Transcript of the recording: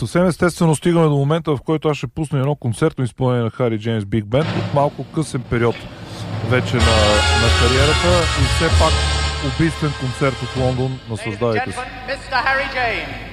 съвсем естествено стигаме до момента, в който аз ще пусна едно концертно изпълнение на Хари Джеймс Биг Бенд от малко късен период вече на кариерата и все пак убийствен концерт от Лондон. Наслаждавайте се.